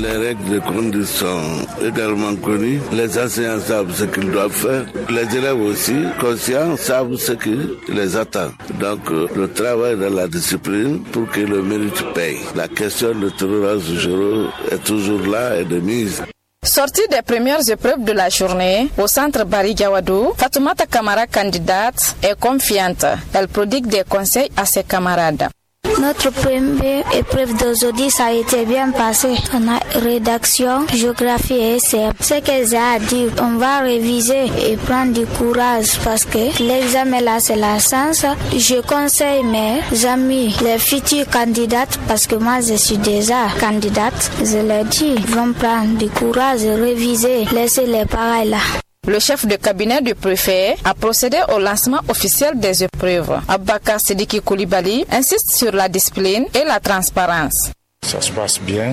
Les règles de conduite sont également connues. Les enseignants savent ce qu'ils doivent faire. Les élèves aussi, conscients, savent ce qui les attend. Donc, le travail de la discipline pour que le mérite paye. La question de tolérance zéro est toujours là et de mise. Sortie des premières épreuves de la journée au centre Barry Gawadou, Fatoumata Kamara, candidate, est confiante. Elle prodigue des conseils à ses camarades. Notre première épreuve d'aujourd'hui, ça a été bien passé. On a rédaction, géographie et SM. Ce que j'ai à dire, on va réviser et prendre du courage parce que l'examen là, c'est la science. Je conseille mes amis, les futures candidates, parce que moi, je suis déjà candidate. Je leur dis, ils vont prendre du courage, réviser, laisser les pareils là. Le chef de cabinet du préfet a procédé au lancement officiel des épreuves. Abakar Sidiki Koulibaly insiste sur la discipline et la transparence. Ça se passe bien.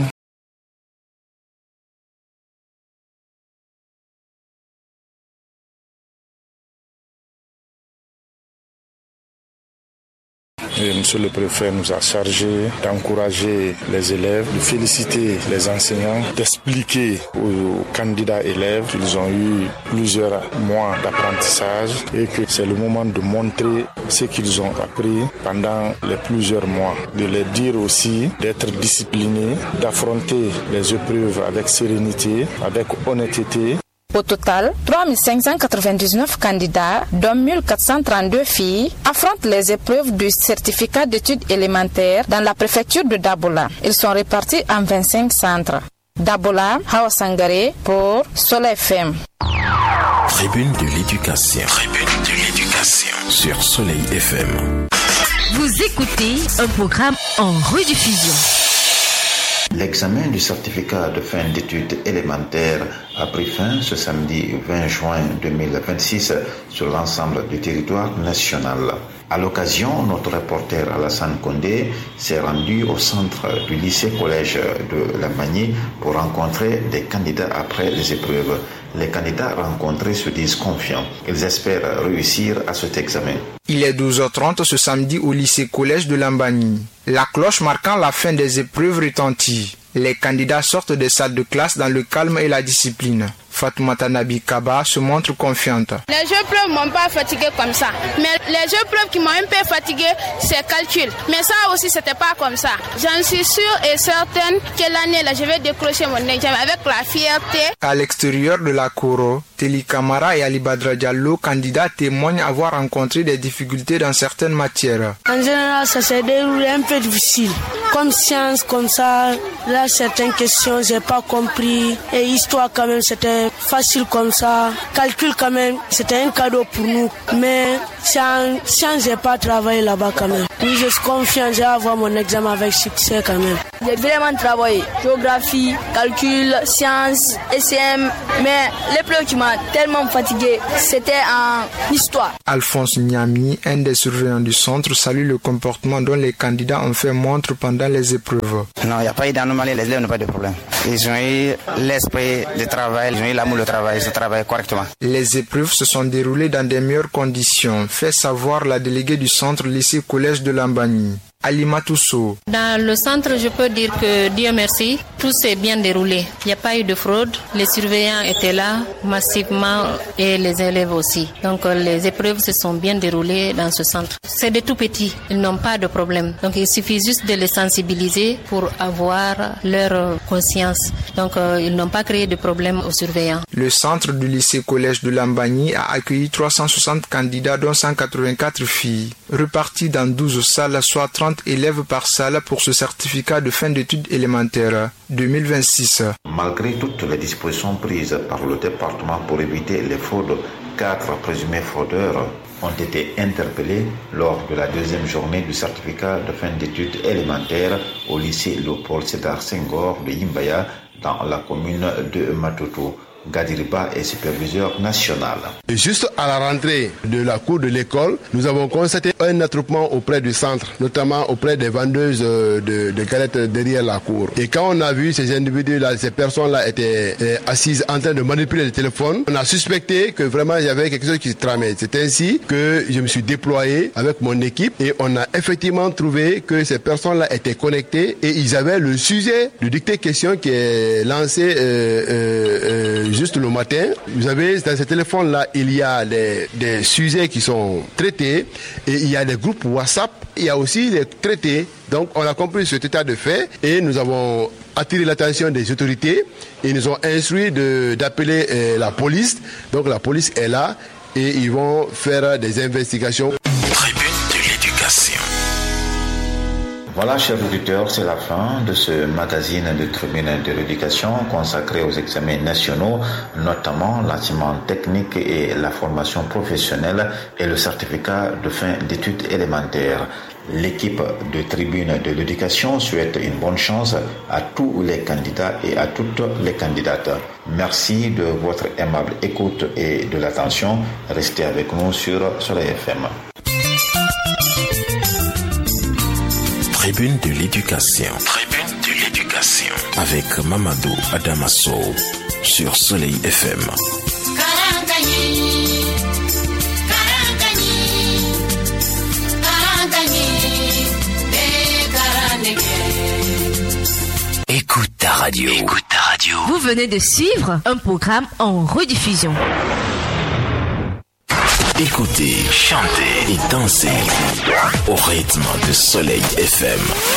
Et monsieur le préfet nous a chargé d'encourager les élèves, de féliciter les enseignants, d'expliquer aux candidats élèves qu'ils ont eu plusieurs mois d'apprentissage et que c'est le moment de montrer ce qu'ils ont appris pendant les plusieurs mois. De leur dire aussi d'être disciplinés, d'affronter les épreuves avec sérénité, avec honnêteté. Au total, 3599 candidats, dont 1432 filles, affrontent les épreuves du certificat d'études élémentaires dans la préfecture de Dabola. Ils sont répartis en 25 centres. Dabola, Hawa Sangare pour Soleil FM. Tribune de l'éducation. Tribune de l'éducation sur Soleil FM. Vous écoutez un programme en rediffusion. L'examen du certificat de fin d'études élémentaires a pris fin ce samedi 20 juin 2026 sur l'ensemble du territoire national. À l'occasion, notre reporter Alassane Condé s'est rendu au centre du lycée-collège de Lambagny pour rencontrer des candidats après les épreuves. Les candidats rencontrés se disent confiants. Ils espèrent réussir à cet examen. Il est 12h30 ce samedi au lycée-collège de Lambagny. La cloche marquant la fin des épreuves retentit. Les candidats sortent des salles de classe dans le calme et la discipline. Fatoumata Nabi Kaba se montre confiante. Les épreuves ne m'ont pas fatigué comme ça. Mais les épreuves qui m'ont un peu fatigué, c'est calcul. Mais ça aussi, c'était pas comme ça. J'en suis sûre et certaine que l'année-là, je vais décrocher mon examen avec la fierté. À l'extérieur de la Koro, Teli Kamara et Ali Badra Diallo, candidats, témoignent avoir rencontré des difficultés dans certaines matières. En général, ça s'est déroulé un peu difficile. Comme science, comme ça, là, certaines questions, j'ai pas compris. Et histoire, quand même, c'était facile comme ça. Calcul, quand même, c'était un cadeau pour nous. Mais science, j'ai pas travaillé là-bas quand même. Oui, je suis confiant, j'ai avoir mon examen avec succès quand même. J'ai vraiment travaillé. Géographie, calcul, sciences, SM. Mais l'épreuve qui m'a tellement fatigué, c'était en histoire. Alphonse Niami, un des surveillants du centre, salue le comportement dont les candidats ont fait montre pendant les épreuves. Non, il n'y a pas eu d'anomalie, les élèves n'ont pas de problème. Ils ont eu l'esprit de travail, ils ont eu l'amour de travail, ils ont travaillé correctement. Les épreuves se sont déroulées dans des meilleures conditions, fait savoir la déléguée du centre lycée-collège de Lambagny. Alima Tousso. Dans le centre, je peux dire que Dieu merci, tout s'est bien déroulé. Il n'y a pas eu de fraude. Les surveillants étaient là massivement et les élèves aussi. Donc les épreuves se sont bien déroulées dans ce centre. C'est des tout petits, ils n'ont pas de problème. Donc il suffit juste de les sensibiliser pour avoir leur conscience. Donc ils n'ont pas créé de problème aux surveillants. Le centre du lycée-collège de Lambagny a accueilli 360 candidats dont 184 filles, repartis dans 12 salles, soit 30 élèves par salle pour ce certificat de fin d'études élémentaires 2026. Malgré toutes les dispositions prises par le département pour éviter les fraudes, 4 présumés fraudeurs ont été interpellés lors de la deuxième journée du certificat de fin d'études élémentaires au lycée Léopold Sédar Senghor de Yimbaya dans la commune de Matoto. Gadiriba est superviseur national. Et juste à la rentrée de la cour de l'école, nous avons constaté un attroupement auprès du centre, notamment auprès des vendeuses de galettes derrière la cour. Et quand on a vu ces individus-là, ces personnes-là étaient assises en train de manipuler le téléphone, on a suspecté que vraiment il y avait quelque chose qui se tramait. C'est ainsi que je me suis déployé avec mon équipe et on a effectivement trouvé que ces personnes-là étaient connectées et ils avaient le sujet du dicté question qui est lancé juste le matin. Vous savez, dans ces téléphones-là, il y a des sujets qui sont traités et il y a des groupes WhatsApp, il y a aussi des traités. Donc on a compris cet état de fait et nous avons attiré l'attention des autorités et nous ont instruit d'appeler la police. Donc la police est là et ils vont faire des investigations. Tribune de l'éducation. Voilà, chers auditeurs, c'est la fin de ce magazine de Tribune de l'éducation consacré aux examens nationaux, notamment l'enseignement technique et la formation professionnelle et le certificat de fin d'études élémentaires. L'équipe de Tribune de l'éducation souhaite une bonne chance à tous les candidats et à toutes les candidates. Merci de votre aimable écoute et de l'attention. Restez avec nous sur Soleil FM. Tribune de l'éducation. Tribune de l'éducation. Avec Mamadou Adamasso sur Soleil FM. Écoute ta radio. Écoute ta radio. Vous venez de suivre un programme en rediffusion. Écoutez, chantez et dansez au rythme de Soleil FM.